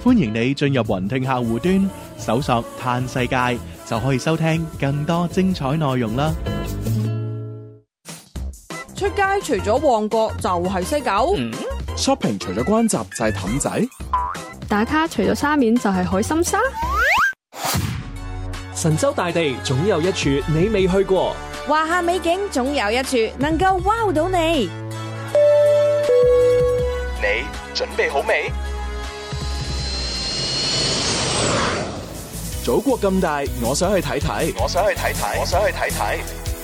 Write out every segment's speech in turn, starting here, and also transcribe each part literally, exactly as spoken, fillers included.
歡迎你進入雲聽客戶端，搜索嘆世界，就可以收聽更多精彩內容啦。 出街除咗旺角就係西九， 嗯、shopping 除咗關閘就係氹仔， 打卡除咗沙面就係海心沙。 神州大地總有一處你未去過， 華夏美景總有一處能夠 wow 到你。 你準備好未？祖國咁大，我想去睇睇，我想去睇睇，我想去睇睇。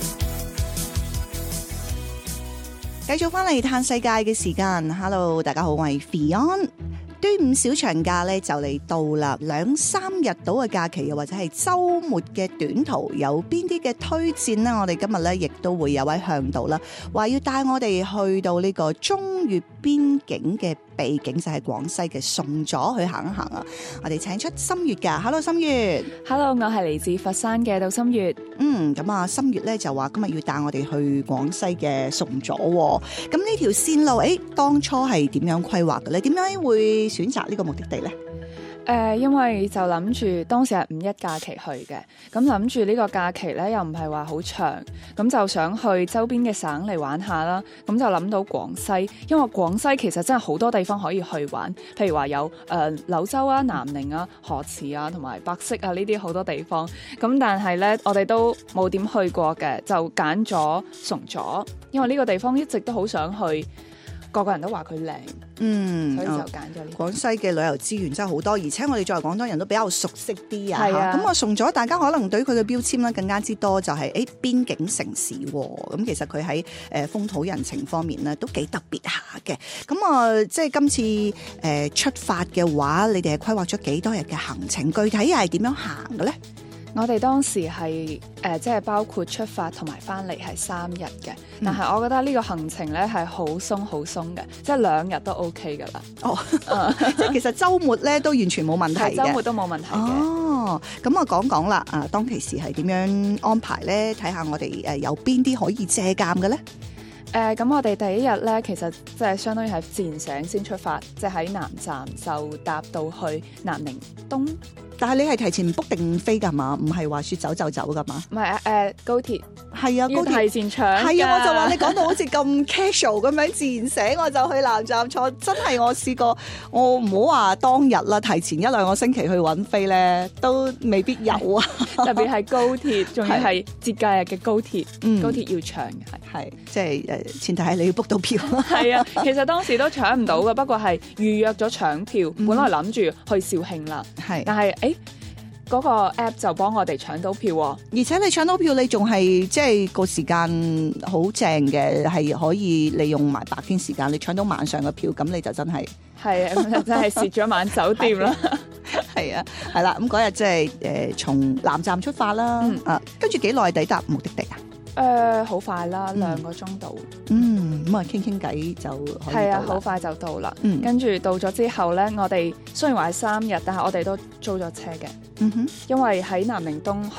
繼續翻嚟嘆世界嘅時間 ，Hello， 大家好，我係 Fion。端午小長假咧就嚟到啦，兩三日到嘅假期，又或者係週末嘅短途，有邊啲嘅推薦呢？我哋今日咧亦都會有位向導啦，話要帶我哋去到呢個中越邊境嘅秘境，就係廣西嘅崇左去行一行啊！我哋請出心月㗎 ，Hello 心月 ，Hello， 我係嚟自佛山嘅杜心月。 嗯，咁啊，心月咧就話今日要帶我哋去廣西嘅崇左，咁呢條線路，誒，當初係點樣規劃嘅咧？點樣會選擇呢個目的地咧？ 誒、呃，因為就諗住當時係五一假期去嘅，咁諗住呢個假期咧又唔係話好長，咁就想去周邊嘅省嚟玩下啦。咁就諗到廣西，因為廣西其實真係好多地方可以去玩，譬如話有誒、呃、柳州啊、南寧啊、河池啊同埋百色啊呢啲好多地方。咁但係咧，我哋都冇點去過嘅，就揀咗崇左，因為呢個地方一直都好想去。個個人都話佢靚， 嗯， 所以就揀咗呢。 廣西嘅旅遊資源真係好多，而且我哋作為廣東人都比較熟悉啲啊。 係啊， 咁我崇左大家可能對佢嘅標籤咧更加之多，就係、是、誒邊境城市喎。咁其實佢喺誒風土人情方面咧都幾特別下嘅。咁啊，即係今次誒、呃、出發嘅話，你哋係規劃咗幾多日嘅行程？具體係點樣行嘅咧？ 我哋當時係誒即係包括出發同埋翻嚟係三日嘅，但係我覺得呢個行程咧係好鬆好鬆嘅，即係兩日都 OK 噶啦。 哦，即係其實週末咧都完全冇問題嘅， 週末都冇問題嘅。 哦，咁啊講講啦，啊當其時係點樣安排咧？睇下我哋誒有邊啲可以借鑑嘅咧？ 誒咁、呃、我哋第一日咧，其實即係相當於係自然醒先出發，即係喺南站就搭到去南寧東。 但係你係提前 book 定飛㗎嘛？唔係話說走就走㗎嘛？ 唔係啊，誒高鐵係啊，高鐵要提前搶。 係啊，我就話你講到好似咁 casual 咁樣，自然醒我就去南站坐。真係我試過，我唔好話當日啦，提前一兩個星期去揾飛咧，都未必有啊。 特別係高鐵，仲要係節假日嘅高鐵， 嗯、 高鐵要搶嘅係，即係誒前提係你要 book 到票。 係啊，其實當時都搶唔到嘅，不過係預約咗搶票，嗯、本來諗住去肇慶啦， 係， 但係誒嗰個 app 就幫我哋搶到票喎， 而且你搶到票，你仲係即係個時間好正嘅，係可以利用埋白天時間，你搶到晚上嘅票，咁你就真係係啊，真係蝕咗晚酒店啦。 係啊，係啦，咁嗰日即係誒從南站出發啦，嗯、啊，跟住幾耐抵達目的地啊？ 誒、呃，好快啦，兩、嗯、個鐘到。 嗯，咁啊，傾傾偈就可以到啦。 係啊，好快就到啦。 嗯， 跟住到咗之後咧，我哋雖然話係三日，但係我哋都租咗車嘅。 嗯哼， 因為喺南寧東